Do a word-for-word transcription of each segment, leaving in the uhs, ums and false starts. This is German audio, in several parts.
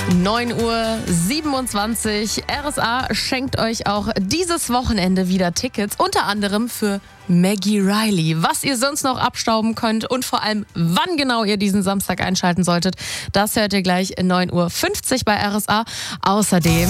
neun Uhr siebenundzwanzig. R S A schenkt euch auch dieses Wochenende wieder Tickets, unter anderem für Maggie Reilly. Was ihr sonst noch abstauben könnt und vor allem, wann genau ihr diesen Samstag einschalten solltet, das hört ihr gleich in neun Uhr fünfzig bei R S A. Außerdem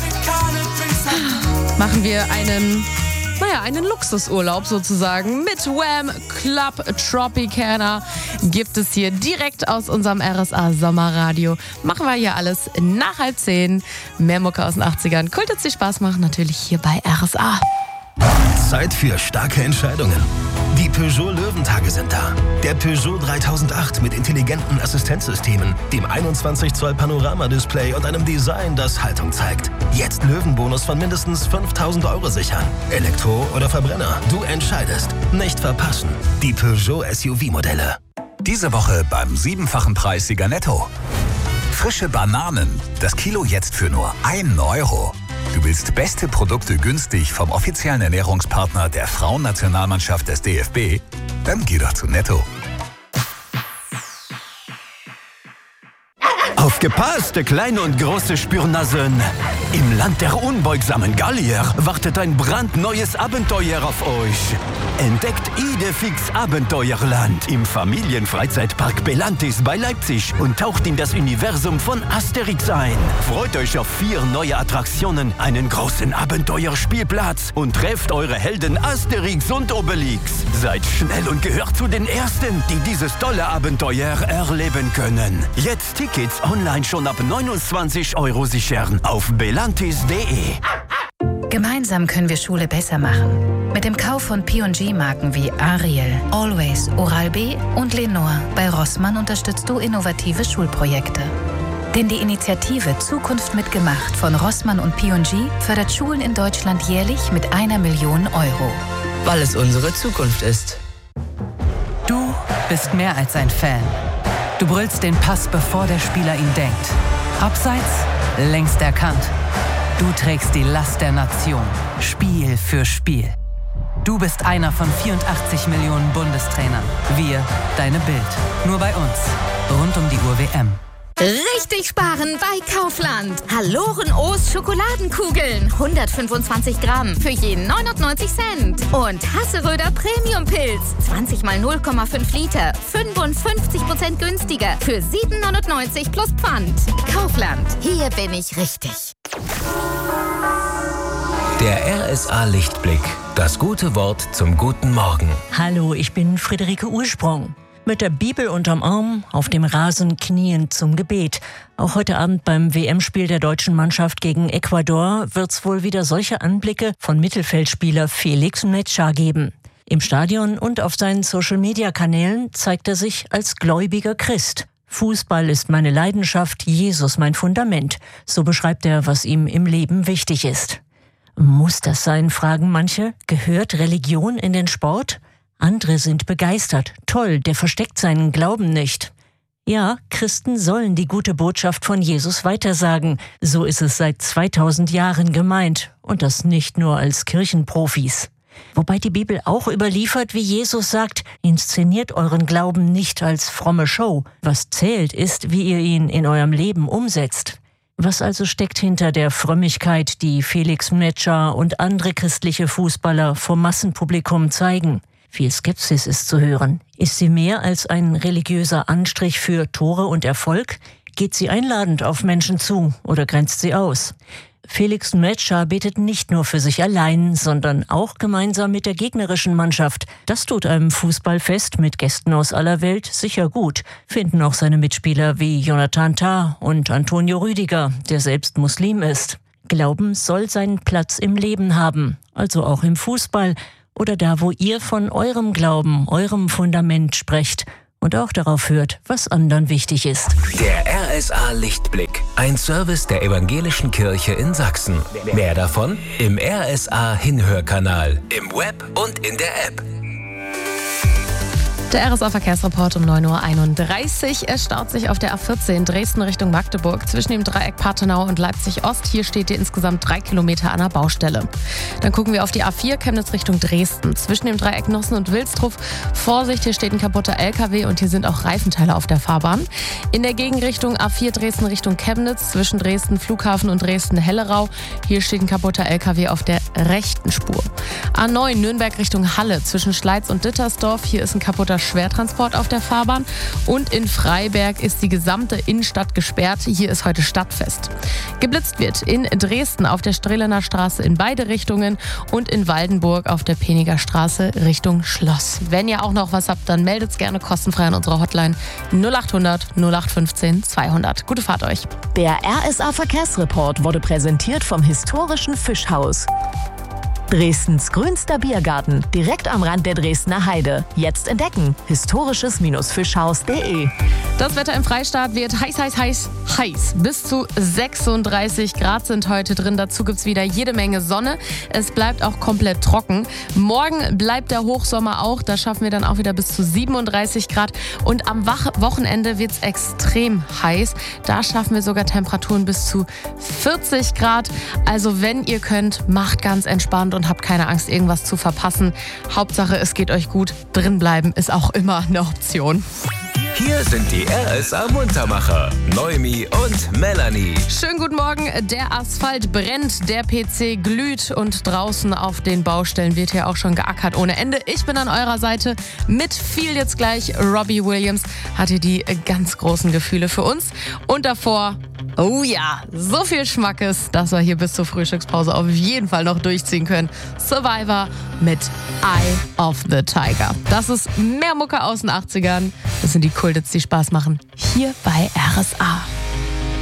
machen wir einen... Naja, einen Luxusurlaub sozusagen mit Wham! Club Tropicana gibt es hier direkt aus unserem R S A Sommerradio. Machen wir hier alles nach halb zehn. Mehr Mucke aus den achtzigern. Kult, die Spaß machen, natürlich hier bei R S A. Zeit für starke Entscheidungen. Die Peugeot Löwentage sind da. Der Peugeot dreitausendacht mit intelligenten Assistenzsystemen, dem einundzwanzig Zoll Panoramadisplay und einem Design, das Haltung zeigt. Jetzt Löwenbonus von mindestens fünftausend Euro sichern. Elektro oder Verbrenner, du entscheidest. Nicht verpassen. Die Peugeot S U V-Modelle. Diese Woche beim siebenfachen Preissieger Netto. Frische Bananen. Das Kilo jetzt für nur einen Euro. Du willst beste Produkte günstig vom offiziellen Ernährungspartner der Frauennationalmannschaft des D F B? Dann geh doch zu Netto. Aufgepasst, kleine und große Spürnasen! Im Land der unbeugsamen Gallier wartet ein brandneues Abenteuer auf euch. Entdeckt Idefix Abenteuerland im Familienfreizeitpark Belantis bei Leipzig und taucht in das Universum von Asterix ein. Freut euch auf vier neue Attraktionen, einen großen Abenteuerspielplatz und trefft eure Helden Asterix und Obelix. Seid schnell und gehört zu den Ersten, die dieses tolle Abenteuer erleben können. Jetzt Tickets online schon ab neunundzwanzig Euro sichern auf belantis punkt de. Gemeinsam können wir Schule besser machen. Mit dem Kauf von P und G-Marken wie Ariel, Always, Oral-B und Lenore bei Rossmann unterstützt du innovative Schulprojekte. Denn die Initiative Zukunft mitgemacht von Rossmann und P und G fördert Schulen in Deutschland jährlich mit einer Million Euro. Weil es unsere Zukunft ist. Du bist mehr als ein Fan. Du brüllst den Pass, bevor der Spieler ihn denkt. Abseits, längst erkannt. Du trägst die Last der Nation, Spiel für Spiel. Du bist einer von vierundachtzig Millionen Bundestrainern. Wir, deine Bild. Nur bei uns. Rund um die Uhr W M. Richtig sparen bei Kaufland. Haloren O's Schokoladenkugeln. hundertfünfundzwanzig Gramm für je neunundneunzig Cent. Und Hasseröder Premium Pilz. zwanzig mal null Komma fünf Liter. fünfundfünfzig Prozent günstiger. Für sieben neunundneunzig plus Pfand. Kaufland. Hier bin ich richtig. Der R S A Lichtblick. Das gute Wort zum guten Morgen. Hallo, ich bin Friederike Ursprung. Mit der Bibel unterm Arm, auf dem Rasen kniend zum Gebet. Auch heute Abend beim W M-Spiel der deutschen Mannschaft gegen Ecuador wird's wohl wieder solche Anblicke von Mittelfeldspieler Felix Metscher geben. Im Stadion und auf seinen Social-Media-Kanälen zeigt er sich als gläubiger Christ. Fußball ist meine Leidenschaft, Jesus mein Fundament. So beschreibt er, was ihm im Leben wichtig ist. Muss das sein, fragen manche. Gehört Religion in den Sport? Andere sind begeistert. Toll, der versteckt seinen Glauben nicht. Ja, Christen sollen die gute Botschaft von Jesus weitersagen. So ist es seit zweitausend Jahren gemeint. Und das nicht nur als Kirchenprofis. Wobei die Bibel auch überliefert, wie Jesus sagt, inszeniert euren Glauben nicht als fromme Show. Was zählt, ist, wie ihr ihn in eurem Leben umsetzt. Was also steckt hinter der Frömmigkeit, die Felix Metscher und andere christliche Fußballer vor Massenpublikum zeigen? Viel Skepsis ist zu hören. Ist sie mehr als ein religiöser Anstrich für Tore und Erfolg? Geht sie einladend auf Menschen zu oder grenzt sie aus? Felix Metscher betet nicht nur für sich allein, sondern auch gemeinsam mit der gegnerischen Mannschaft. Das tut einem Fußballfest mit Gästen aus aller Welt sicher gut, finden auch seine Mitspieler wie Jonathan Tah und Antonio Rüdiger, der selbst Muslim ist. Glauben soll seinen Platz im Leben haben, also auch im Fußball oder da, wo ihr von eurem Glauben, eurem Fundament sprecht und auch darauf hört, was anderen wichtig ist. Der R S A Lichtblick. Ein Service der Evangelischen Kirche in Sachsen. Mehr davon im R S A Hinhörkanal, im Web und in der App. Der R S A-Verkehrsreport um neun Uhr einunddreißig. Es staut sich auf der A vierzehn Dresden Richtung Magdeburg zwischen dem Dreieck Parthenau und Leipzig-Ost. Hier steht ihr insgesamt drei Kilometer an der Baustelle. Dann gucken wir auf die A vier Chemnitz Richtung Dresden. Zwischen dem Dreieck Nossen und Wilstruf. Vorsicht, hier steht ein kaputter L K W und hier sind auch Reifenteile auf der Fahrbahn. In der Gegenrichtung A vier Dresden Richtung Chemnitz zwischen Dresden Flughafen und Dresden Hellerau. Hier steht ein kaputter L K W auf der rechten Spur. A neun Nürnberg Richtung Halle zwischen Schleiz und Dittersdorf. Hier ist ein kaputter Schwertransport auf der Fahrbahn. Und in Freiberg ist die gesamte Innenstadt gesperrt. Hier ist heute Stadtfest. Geblitzt wird in Dresden auf der Strehlener Straße in beide Richtungen und in Waldenburg auf der Peniger Straße Richtung Schloss. Wenn ihr auch noch was habt, dann meldet's gerne kostenfrei an unserer Hotline null acht hundert null acht fünfzehn zweihundert. Gute Fahrt euch. Der R S A-Verkehrsreport wurde präsentiert vom historischen Fischhaus. Dresdens grünster Biergarten, direkt am Rand der Dresdner Heide. Jetzt entdecken, historisches-fischhaus punkt de. Das Wetter im Freistaat wird heiß, heiß, heiß, heiß. Bis zu sechsunddreißig Grad sind heute drin. Dazu gibt's wieder jede Menge Sonne. Es bleibt auch komplett trocken. Morgen bleibt der Hochsommer auch. Da schaffen wir dann auch wieder bis zu siebenunddreißig Grad. Und am Wochenende wird's extrem heiß. Da schaffen wir sogar Temperaturen bis zu vierzig Grad. Also wenn ihr könnt, macht ganz entspannt und habt keine Angst, irgendwas zu verpassen. Hauptsache, es geht euch gut. Drin bleiben ist auch immer eine Option. Hier sind die R S A-Muntermacher, Noemi und Melanie. Schönen guten Morgen. Der Asphalt brennt, der P C glüht und draußen auf den Baustellen wird hier auch schon geackert ohne Ende. Ich bin an eurer Seite mit viel jetzt gleich. Robbie Williams hat hier die ganz großen Gefühle für uns. Und davor, oh ja, so viel Schmackes, dass wir hier bis zur Frühstückspause auf jeden Fall noch durchziehen können. Survivor mit Eye of the Tiger. Das ist mehr Mucke aus den achtzigern. Das sind die Kultits, die Spaß machen. Hier bei R S A.